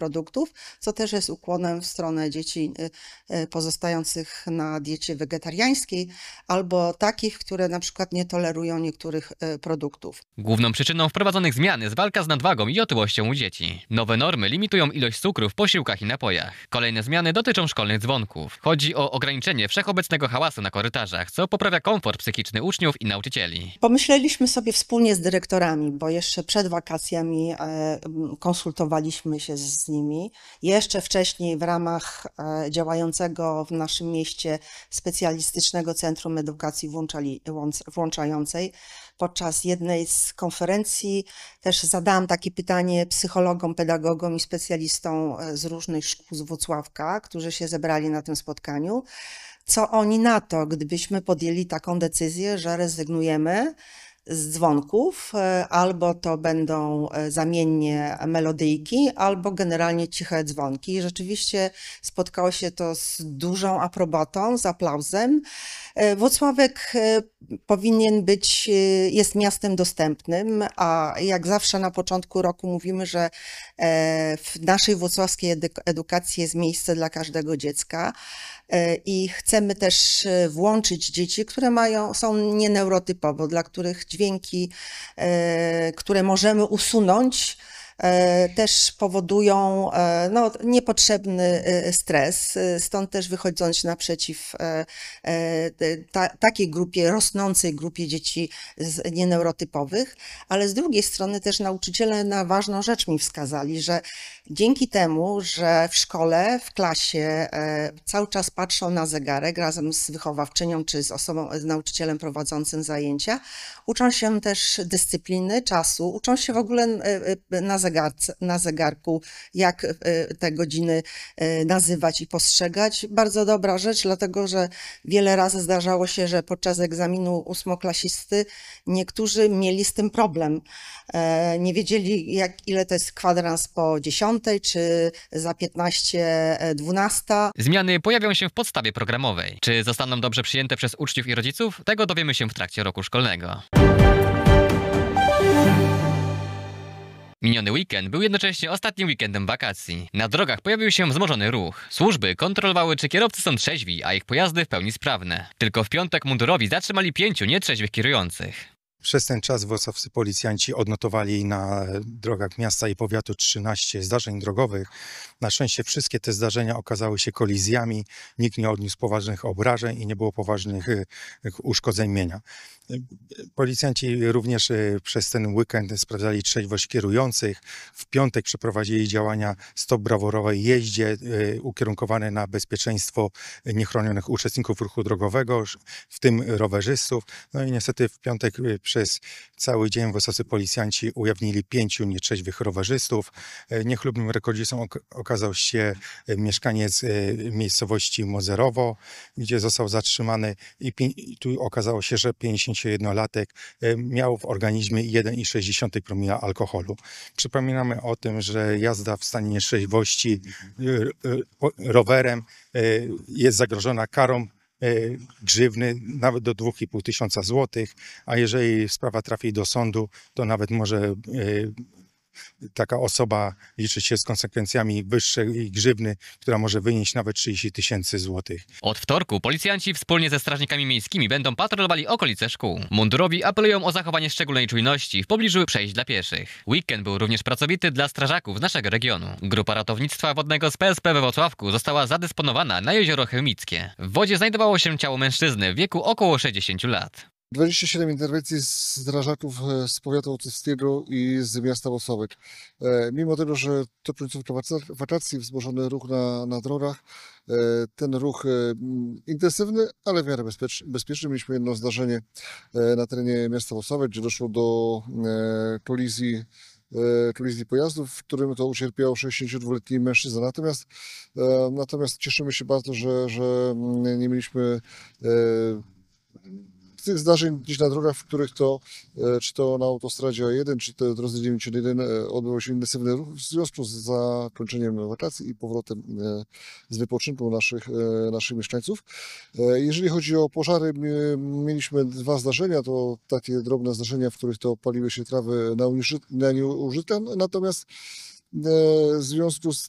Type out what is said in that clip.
produktów, co też jest ukłonem w stronę dzieci pozostających na diecie wegetariańskiej albo takich, które na przykład nie tolerują niektórych produktów. Główną przyczyną wprowadzonych zmian jest walka z nadwagą i otyłością u dzieci. Nowe normy limitują ilość cukru w posiłkach i napojach. Kolejne zmiany dotyczą szkolnych dzwonków. Chodzi o ograniczenie wszechobecnego hałasu na korytarzach, co poprawia komfort psychiczny uczniów i nauczycieli. Pomyśleliśmy sobie wspólnie z dyrektorami, bo jeszcze przed wakacjami konsultowaliśmy się z nimi. Jeszcze wcześniej w ramach działającego w naszym mieście specjalistycznego Centrum Edukacji Włączającej podczas jednej z konferencji też zadałam takie pytanie psychologom, pedagogom i specjalistom z różnych szkół z Włocławka, którzy się zebrali na tym spotkaniu. Co oni na to, gdybyśmy podjęli taką decyzję, że rezygnujemy z dzwonków, albo to będą zamiennie melodyjki, albo generalnie ciche dzwonki. I rzeczywiście spotkało się to z dużą aprobatą, z aplauzem. Włocławek powinien być, jest miastem dostępnym, a jak zawsze na początku roku mówimy, że w naszej włocławskiej edukacji jest miejsce dla każdego dziecka i chcemy też włączyć dzieci, które są nieneurotypowo, dla których dźwięki, które możemy usunąć, też powodują niepotrzebny stres, stąd też wychodząc naprzeciw takiej grupie, rosnącej grupie dzieci nieneurotypowych, ale z drugiej strony też nauczyciele na ważną rzecz mi wskazali, że dzięki temu, że w szkole, w klasie cały czas patrzą na zegarek razem z wychowawczynią czy z nauczycielem prowadzącym zajęcia, uczą się też dyscypliny, czasu, uczą się w ogóle na zegarku, jak te godziny nazywać i postrzegać. Bardzo dobra rzecz, dlatego że wiele razy zdarzało się, że podczas egzaminu ósmoklasisty niektórzy mieli z tym problem. Nie wiedzieli, ile to jest kwadrans po 10, czy za 15, 12. Zmiany pojawią się w podstawie programowej. Czy zostaną dobrze przyjęte przez uczniów i rodziców? Tego dowiemy się w trakcie roku szkolnego. Miniony weekend był jednocześnie ostatnim weekendem wakacji. Na drogach pojawił się wzmożony ruch. Służby kontrolowały, czy kierowcy są trzeźwi, a ich pojazdy w pełni sprawne. Tylko w piątek mundurowi zatrzymali 5 nietrzeźwych kierujących. Przez ten czas wrocławscy policjanci odnotowali na drogach miasta i powiatu 13 zdarzeń drogowych. Na szczęście wszystkie te zdarzenia okazały się kolizjami, nikt nie odniósł poważnych obrażeń i nie było poważnych uszkodzeń mienia. Policjanci również przez ten weekend sprawdzali trzeźwość kierujących. W piątek przeprowadzili działania stop brawurowej jeździe ukierunkowane na bezpieczeństwo niechronionych uczestników ruchu drogowego, w tym rowerzystów. No i niestety w piątek przez cały dzień wrocławscy policjanci ujawnili 5 nietrzeźwych rowerzystów. Niechlubnym rekordzistą okazał się mieszkaniec miejscowości Mozerowo, gdzie został zatrzymany i tu okazało się, że 51-latek miał w organizmie 1,6 promila alkoholu. Przypominamy o tym, że jazda w stanie nietrzeźwości rowerem jest zagrożona karą grzywny nawet do 2500 złotych, a jeżeli sprawa trafi do sądu, to nawet może taka osoba liczyć się z konsekwencjami wyższej grzywny, która może wynieść nawet 30 000 złotych. Od wtorku policjanci wspólnie ze strażnikami miejskimi będą patrolowali okolice szkół. Mundurowi apelują o zachowanie szczególnej czujności w pobliżu przejść dla pieszych. Weekend był również pracowity dla strażaków z naszego regionu. Grupa ratownictwa wodnego z PSP we Włocławku została zadysponowana na jezioro Chełmickie. W wodzie znajdowało się ciało mężczyzny w wieku około 60 lat. 27 interwencji strażaków z powiatu łotewskiego i z miasta Włocławek. Mimo tego, że to końcówka wakacji, wzmożony ruch na drogach, ten ruch intensywny, ale w miarę bezpieczny. Mieliśmy jedno zdarzenie na terenie miasta Włocławek, gdzie doszło do kolizji pojazdów, w którym to ucierpiał 62-letni mężczyzna. Natomiast cieszymy się bardzo, że nie mieliśmy tych zdarzeń gdzieś na drogach, w których czy to na autostradzie A1, czy to drodze 91 odbywał się intensywny ruch w związku z zakończeniem wakacji i powrotem z wypoczynku naszych mieszkańców. Jeżeli chodzi o pożary, mieliśmy 2 zdarzenia, to takie drobne zdarzenia, w których to paliły się trawy na nieużyte, natomiast w związku z